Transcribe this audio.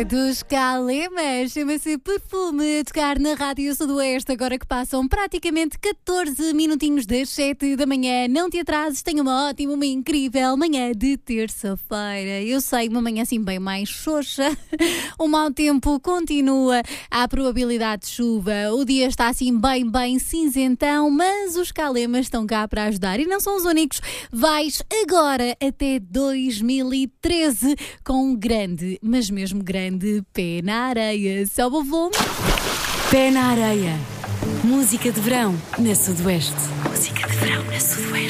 É dos Calemas, chama-se Perfume, a tocar na Rádio Sudoeste, agora que passam praticamente 14 minutinhos das 7 da manhã. Não te atrases, tenha uma ótima, uma incrível manhã de terça-feira. Eu sei, uma manhã assim bem mais xoxa, o mau tempo continua, há probabilidade de chuva, o dia está assim bem cinzentão, mas os Calemas estão cá para ajudar e não são os únicos. Vais agora até 2013 com um grande, mas mesmo grande, pé na areia. Sobe o volume. Pé na areia. Música de verão na Sudoeste. Música de verão na Sudoeste.